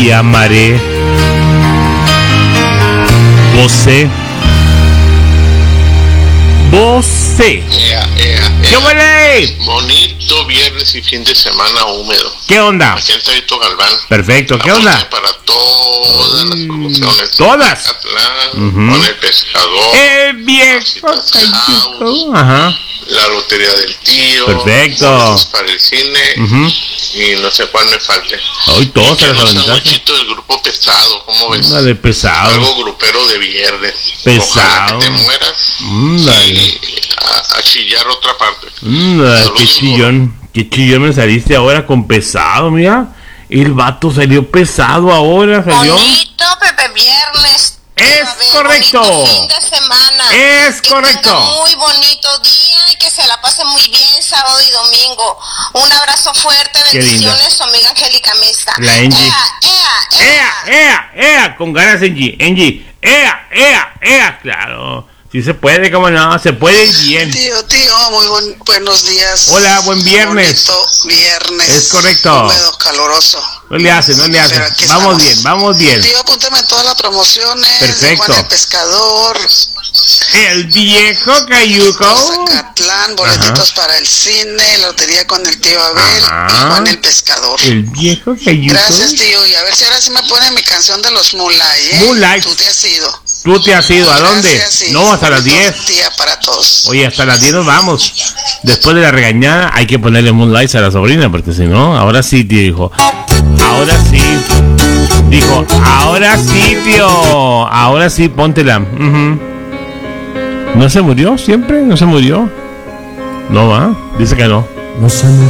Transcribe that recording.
y amaré. Você. ¿Qué huele? Bonito viernes y fin de semana húmedo. ¿Qué onda? Aquí en Tadito Galván. Perfecto, ¿qué onda? Para todas las promociones. Todas. Atlán, con el pescador. El viejo Cayuco. Ajá. La lotería del tío. Perfecto. Para el cine. Y no sé cuál me falte. Hoy todos se las aventaron. Del grupo pesado, ¿cómo ves? Una de pesado. Algo grupero de viernes. Pesado. Ojalá que te mueras. Y a chillar otra parte. Qué chillón. Qué chillón me saliste ahora con pesado, mira. El vato salió pesado ahora, salió. Bonito, Pepe, viernes. Es correcto. Fin de semana. Es correcto. Muy bonito día y que se la pase muy bien sábado y domingo. Un abrazo fuerte, bendiciones, su amiga Angélica Mesa. La Angie. ¡Ea! Con ganas, Angie. ¡Ea! Claro. Sí se puede, cómo no, se puede bien. Tío, muy buenos días. Hola, buen viernes. Bonito viernes. Es correcto. Húmedo, caloroso. No le hace. Vamos bien. Tío, apúntame todas las promociones. Perfecto. Juan el Pescador. El viejo Cayuco. Zacatlán, boletitos para el cine, lotería con el tío Abel. Y Juan el Pescador. El viejo Cayuco. Gracias, tío. Y a ver si ahora sí me pone mi canción de los Moonlight, ¿eh? Moonlight. Tú te has ido. ¿Tú te has ido? ¿A dónde? Gracias, sí. No, hasta las 10. Día para todos. Oye, hasta las 10 nos vamos. Después de la regañada hay que ponerle Moonlight a la sobrina, porque si no, ahora sí, tío, dijo. Ahora sí. Dijo, ahora sí, tío. Ahora sí, póntela. ¿No se murió siempre? ¿No se murió? No va. Dice que no. No se murió.